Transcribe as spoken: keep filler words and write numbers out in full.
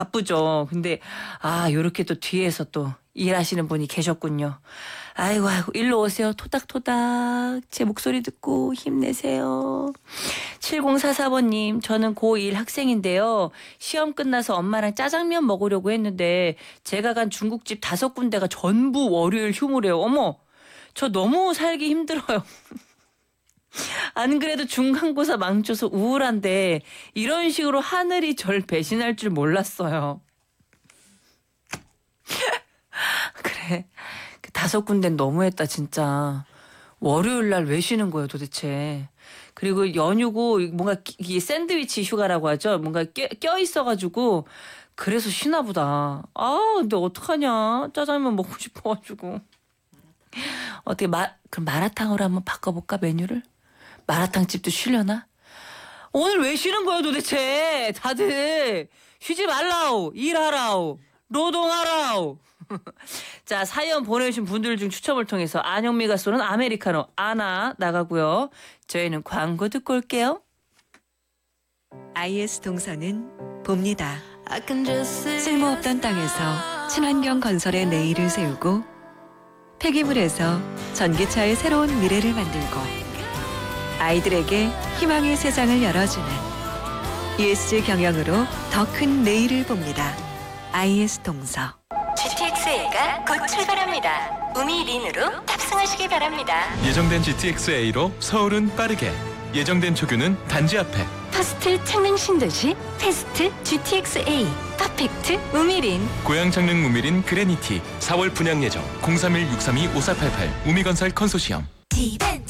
바쁘죠. 근데 아 요렇게 또 뒤에서 또 일하시는 분이 계셨군요. 아이고 아이고 일로 오세요. 토닥토닥 제 목소리 듣고 힘내세요. 칠공사사 번님 저는 고일 학생인데요. 시험 끝나서 엄마랑 짜장면 먹으려고 했는데 제가 간 중국집 다섯 군데가 전부 월요일 휴무래요. 어머 저 너무 살기 힘들어요. 안 그래도 중간고사 망쳐서 우울한데 이런 식으로 하늘이 절 배신할 줄 몰랐어요. 그래 다섯 군데는 너무했다 진짜. 월요일 날 왜 쉬는 거예요 도대체. 그리고 연휴고 뭔가 이 샌드위치 휴가라고 하죠. 뭔가 껴, 껴 있어가지고 그래서 쉬나 보다. 아 근데 어떡하냐 짜장면 먹고 싶어가지고. 어떻게 마, 그럼 마라탕으로 한번 바꿔볼까 메뉴를? 마라탕 집도 쉬려나? 오늘 왜 쉬는 거야 도대체 다들. 쉬지 말라오. 일하라오. 노동하라오. 자 사연 보내주신 분들 중 추첨을 통해서 안영미가 쏘는 아메리카노 아나 나가고요. 저희는 광고 듣고 올게요. 아이에스 동서는 봅니다. 쓸모없던 땅에서 친환경 건설의 내일을 세우고 폐기물에서 전기차의 새로운 미래를 만들고 아이들에게 희망의 세상을 열어주는 이에스지 경영으로 더 큰 내일을 봅니다. 아이에스 동서. 지티엑스에이가 곧 출발합니다. 우미린으로 탑승하시기 바랍니다. 예정된 지티엑스에이로 서울은 빠르게, 예정된 초규는 단지 앞에. 퍼스트 창릉 신도시 패스트 지티엑스에이 퍼펙트 우미린. 고양 창릉 우미린 그레니티 사월 분양 예정. 공삼일 육삼이 오사팔팔 우미건설 컨소시엄. 디벤츠